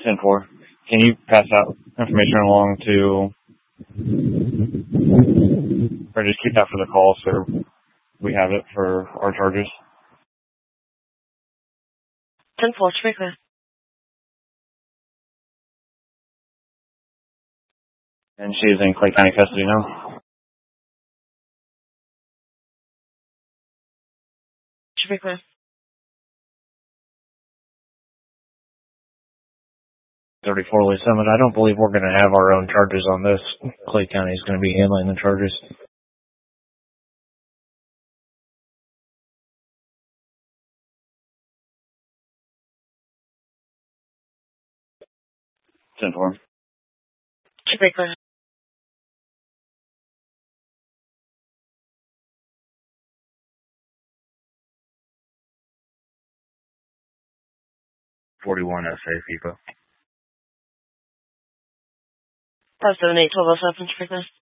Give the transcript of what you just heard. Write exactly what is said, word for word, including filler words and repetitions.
ten four. Can you pass out information along to, or just keep that for the call so we have it for our charges? ten four, speaker. And she is in Clay County custody now. Speaker. thirty-four Lee Summit. I don't believe we're going to have our own charges on this. Clay County is going to be handling the charges. ten four. Speaker. forty-one S A FIPA. five seven eight, twelve oh seven, speaker.